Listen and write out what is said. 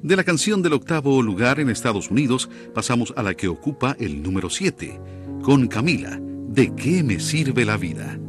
De la canción del octavo lugar en Estados Unidos, pasamos a la que ocupa el número 7, con Camila, ¿De qué me sirve la vida?